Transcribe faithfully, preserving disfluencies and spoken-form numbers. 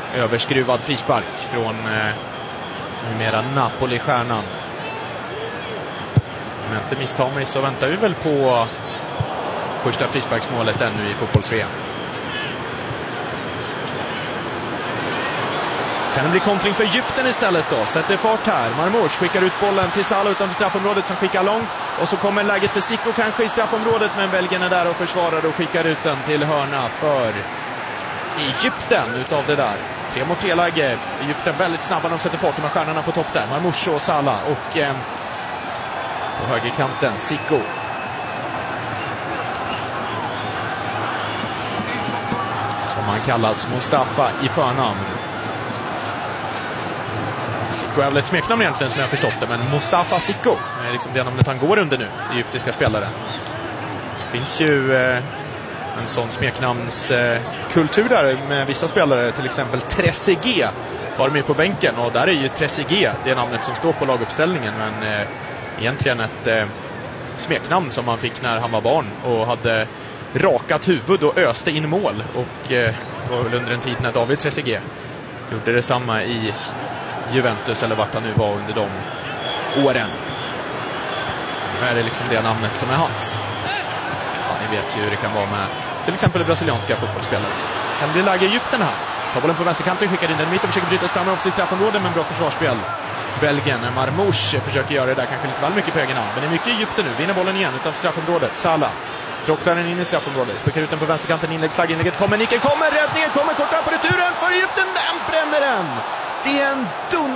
överskruvad frispark från eh, numera Napoli-stjärnan. Om jag inte misstar mig så väntar vi väl på första frisparksmålet ännu i fotbolls-V M. Kan det bli kontring för Egypten istället då? Sätter fart här. Marmoush skickar ut bollen till Salah utanför straffområdet som skickar långt. Och så kommer läget för Zico kanske i straffområdet, men Belgien är där och försvarar och skickar ut den till hörna för Egypten utav det där. Tre mot tre läge. Egypten väldigt snabba när de sätter fart med stjärnorna på topp där. Marmoush och Salah och eh, på högerkanten Zico. Som han kallas, Mustafa i förnamn. Zico är väl ett smeknamn egentligen som jag har förstått det, men Mustafa Zico är liksom det namnet han går under nu, egyptiska spelare. Det finns ju eh, en sån smeknamnskultur eh, där med vissa spelare, till exempel Trezeguet var med på bänken, och där är ju Trezeguet det namnet som står på laguppställningen, men eh, egentligen ett eh, smeknamn som han fick när han var barn och hade rakat huvud och öste in mål, och eh, var väl under en tid när David Trezeguet gjorde detsamma i Juventus eller vart han nu var under de åren. Nu är det liksom det namnet som är hans. Ja, ni vet ju hur det kan vara med till exempel brasilianska fotbollsspelare. Kan det bli läge i Egypten här? Tar bollen på vänsterkanten, skickar in den mitt och försöker bryta strammar av sitt straffområde, men bra försvarsspel. Belgien, Marmoush försöker göra det där kanske lite väl mycket på egen hand, men det är mycket Egypten nu. Vinner bollen igen utav straffområdet. Salah trocklar den in i straffområdet. Skickar ut den på vänsterkanten, inläggslag, inlägget kommer, nicken kommer, räddningen kommer, kort på returen för Egypten, den bränner den! Det är en dun